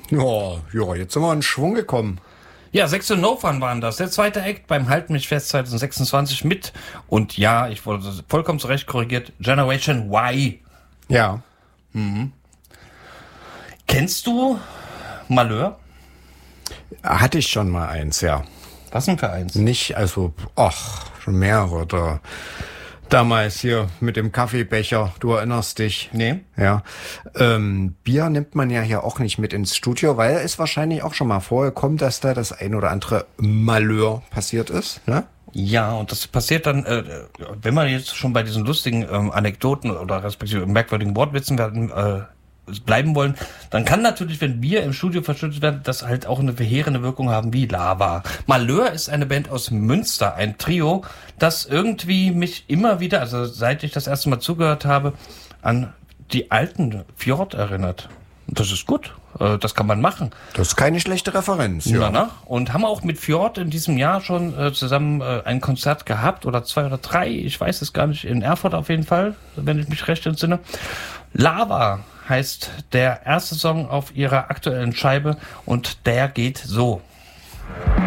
Ja, jetzt sind wir in Schwung gekommen. Ja, Saxon Novan waren das. Der zweite Act beim Halt mich fest 2026 mit. Und ja, ich wurde vollkommen zurecht korrigiert. Generation Y. Ja. Kennst du Malheur? Hatte ich schon mal eins, ja. Was denn für eins? Nicht, also, schon mehrere. Da. Damals hier mit dem Kaffeebecher, du erinnerst dich. Nee. Ja. Bier nimmt man ja hier auch nicht mit ins Studio, weil es wahrscheinlich auch schon mal vorgekommen, dass da das ein oder andere Malheur passiert ist, ne? Ja, und das passiert dann, wenn wir jetzt schon bei diesen lustigen Anekdoten oder respektive merkwürdigen Wortwitzen bleiben wollen, dann kann natürlich, wenn Bier im Studio verschüttet wird, das halt auch eine verheerende Wirkung haben wie Lava. Malheur ist eine Band aus Münster, ein Trio, das irgendwie mich immer wieder, also seit ich das erste Mal zugehört habe, an die alten Fjord erinnert. Und das ist gut, das kann man machen. Das ist keine schlechte Referenz, ja. Na. Und haben auch mit Fjord in diesem Jahr schon zusammen ein Konzert gehabt, oder 2 oder 3, ich weiß es gar nicht, in Erfurt auf jeden Fall, wenn ich mich recht entsinne. Lava heißt der erste Song auf ihrer aktuellen Scheibe und der geht so.